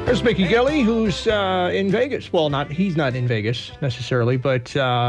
There's Mickey Gilley, who's in Vegas. Well, he's not in Vegas necessarily, but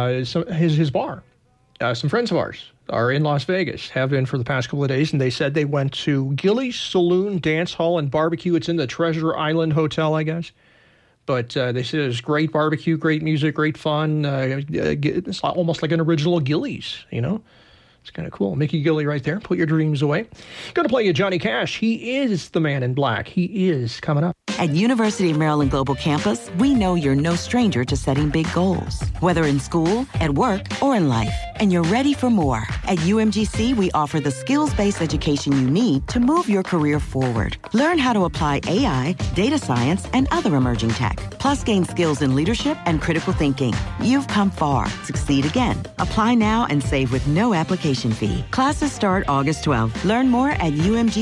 his bar. Some friends of ours are in Las Vegas, have been for the past couple of days, and they said they went to Gilley's Saloon, Dance Hall, and Barbecue. It's in the Treasure Island Hotel, I guess. But they said it's great barbecue, great music, great fun. It's almost like an original Gilley's, you know? It's kind of cool. Mickey Gilley right there. Put your dreams away. Going to play you Johnny Cash. He is the man in black. He is coming up. At University of Maryland Global Campus, we know you're no stranger to setting big goals, whether in school, at work, or in life. And you're ready for more. At UMGC, we offer the skills-based education you need to move your career forward. Learn how to apply AI, data science, and other emerging tech. Plus, gain skills in leadership and critical thinking. You've come far. Succeed again. Apply now and save with no application fee. Classes start August 12th. Learn more at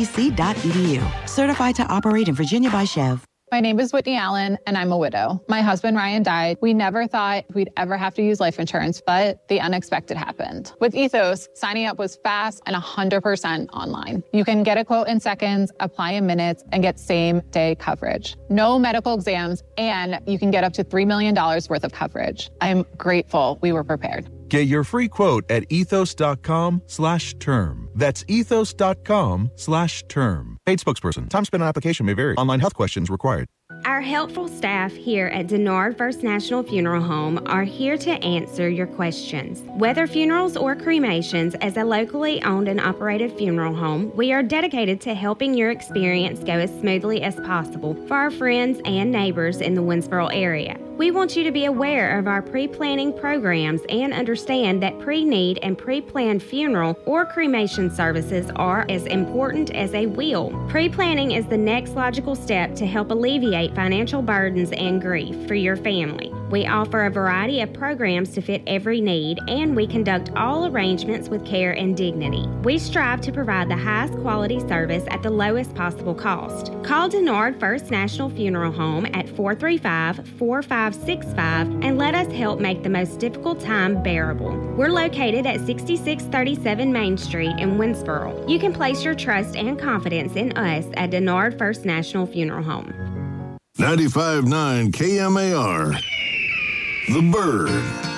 umgc.edu. Certified to operate in Virginia by Chev. My name is Whitney Allen, and I'm a widow. My husband, Ryan, died. We never thought we'd ever have to use life insurance, but the unexpected happened. With Ethos, signing up was fast and 100% online. You can get a quote in seconds, apply in minutes, and get same-day coverage. No medical exams, and you can get up to $3 million worth of coverage. I'm grateful we were prepared. Get your free quote at ethos.com/term. That's ethos.com/term. Paid spokesperson. Time spent on application may vary. Online health questions required. Our helpful staff here at Denard First National Funeral Home are here to answer your questions. Whether funerals or cremations, as a locally owned and operated funeral home, we are dedicated to helping your experience go as smoothly as possible for our friends and neighbors in the Winsboro area. We want you to be aware of our pre-planning programs and understand that pre-need and pre-planned funeral or cremation services are as important as a will. Pre-planning is the next logical step to help alleviate financial burdens and grief for your family. We offer a variety of programs to fit every need, and we conduct all arrangements with care and dignity. We strive to provide the highest quality service at the lowest possible cost. Call Denard First National Funeral Home at 435-4565 and let us help make the most difficult time bearable. We're located at 6637 Main Street in Winsboro. You can place your trust and confidence in us at Denard First National Funeral Home. 95.9 KMAR. The Bird.